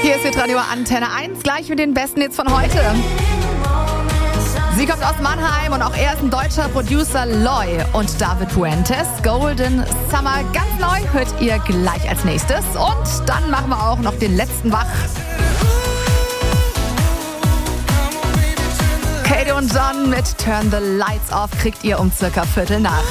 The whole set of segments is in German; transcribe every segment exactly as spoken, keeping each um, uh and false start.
Hier ist Hitradio Antenne eins, gleich mit den besten Hits von heute. Sie kommt aus Mannheim und auch er ist ein deutscher Producer, Loy und David Fuentes. Golden Summer, ganz neu, hört ihr gleich als nächstes. Und dann machen wir auch noch den letzten wach. Katie und John mit Turn the Lights Off kriegt ihr um circa Viertel nach.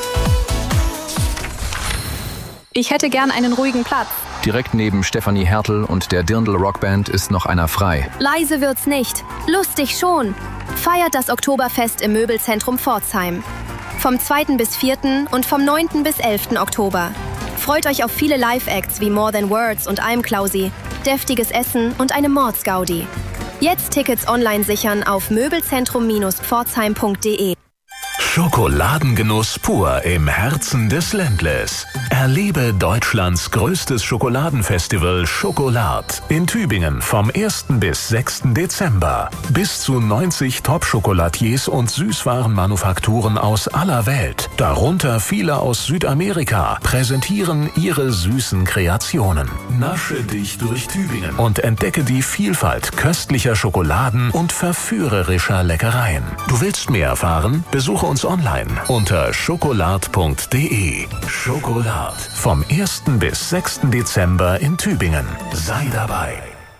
Ich hätte gern einen ruhigen Platz. Direkt neben Stefanie Hertel und der Dirndl Rockband ist noch einer frei. Leise wird's nicht, lustig schon. Feiert das Oktoberfest im Möbelzentrum Pforzheim. Vom zweiten bis vierten und vom neunten bis elften Oktober. Freut euch auf viele Live-Acts wie More Than Words und Almklausi, deftiges Essen und eine Mordsgaudi. Jetzt Tickets online sichern auf möbelzentrum Bindestrich pforzheim punkt de. Schokoladengenuss pur im Herzen des Ländles. Erlebe Deutschlands größtes Schokoladenfestival Schokolad in Tübingen vom ersten bis sechsten Dezember. Bis zu neunzig Top-Schokolatiers und Süßwarenmanufakturen aus aller Welt, darunter viele aus Südamerika, präsentieren ihre süßen Kreationen. Nasche dich durch Tübingen und entdecke die Vielfalt köstlicher Schokoladen und verführerischer Leckereien. Du willst mehr erfahren? Besuche uns online unter schokolad punkt de. Schokolad vom ersten bis sechsten Dezember in Tübingen. Sei dabei.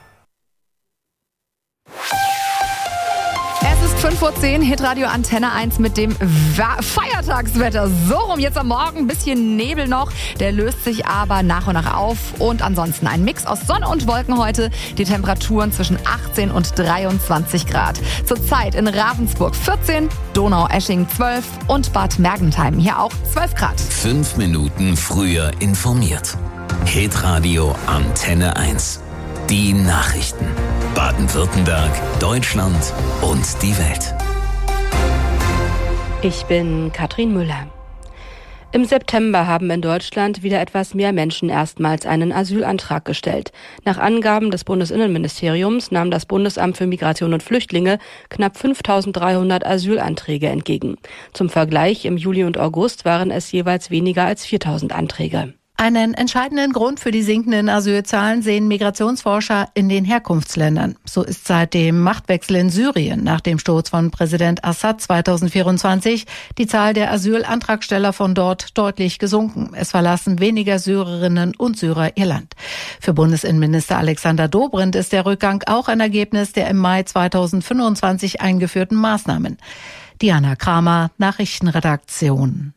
Es ist fünf Uhr zehn, Hitradio Antenne eins mit dem Feiertagswetter. So rum, jetzt am Morgen, ein bisschen Nebel noch. Der löst sich aber nach und nach auf. Und ansonsten ein Mix aus Sonne und Wolken heute. Die Temperaturen zwischen achtzehn und dreiundzwanzig Grad. Zurzeit in Ravensburg vierzehn, Donaueschingen zwölf und Bad Mergentheim hier auch zwölf Grad. Fünf Minuten früher informiert. Hitradio Antenne eins. Die Nachrichten. Baden-Württemberg, Deutschland und die Welt. Ich bin Katrin Müller. Im September haben in Deutschland wieder etwas mehr Menschen erstmals einen Asylantrag gestellt. Nach Angaben des Bundesinnenministeriums nahm das Bundesamt für Migration und Flüchtlinge knapp fünftausenddreihundert Asylanträge entgegen. Zum Vergleich, im Juli und August waren es jeweils weniger als viertausend Anträge. Einen entscheidenden Grund für die sinkenden Asylzahlen sehen Migrationsforscher in den Herkunftsländern. So ist seit dem Machtwechsel in Syrien nach dem Sturz von Präsident Assad zweitausendvierundzwanzig die Zahl der Asylantragsteller von dort deutlich gesunken. Es verlassen weniger Syrerinnen und Syrer ihr Land. Für Bundesinnenminister Alexander Dobrindt ist der Rückgang auch ein Ergebnis der im Mai zweitausendfünfundzwanzig eingeführten Maßnahmen. Diana Kramer, Nachrichtenredaktion.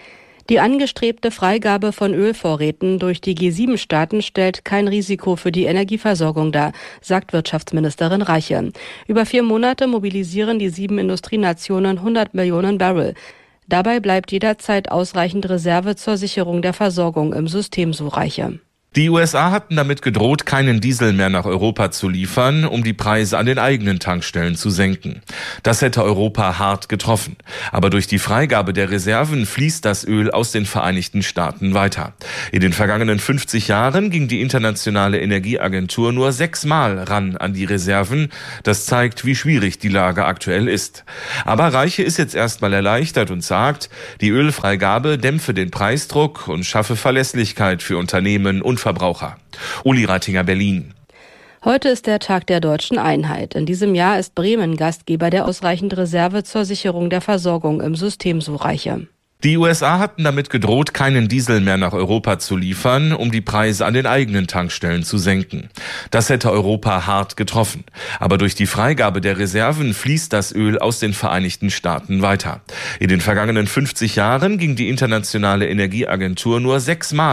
Die angestrebte Freigabe von Ölvorräten durch die G sieben Staaten stellt kein Risiko für die Energieversorgung dar, sagt Wirtschaftsministerin Reiche. Über vier Monate mobilisieren die sieben Industrienationen hundert Millionen Barrel. Dabei bleibt jederzeit ausreichend Reserve zur Sicherung der Versorgung im System, so Reiche. Die U S A hatten damit gedroht, keinen Diesel mehr nach Europa zu liefern, um die Preise an den eigenen Tankstellen zu senken. Das hätte Europa hart getroffen. Aber durch die Freigabe der Reserven fließt das Öl aus den Vereinigten Staaten weiter. In den vergangenen fünfzig Jahren ging die Internationale Energieagentur nur sechsmal ran an die Reserven. Das zeigt, wie schwierig die Lage aktuell ist. Aber Reiche ist jetzt erstmal erleichtert und sagt, die Ölfreigabe dämpfe den Preisdruck und schaffe Verlässlichkeit für Unternehmen und Verbraucher. Uli Reitinger, Berlin. Heute ist der Tag der deutschen Einheit. In diesem Jahr ist Bremen Gastgeber der ausreichend Reserve zur Sicherung der Versorgung im System, so Reiche. Die U S A hatten damit gedroht, keinen Diesel mehr nach Europa zu liefern, um die Preise an den eigenen Tankstellen zu senken. Das hätte Europa hart getroffen. Aber durch die Freigabe der Reserven fließt das Öl aus den Vereinigten Staaten weiter. In den vergangenen fünfzig Jahren ging die Internationale Energieagentur nur sechsmal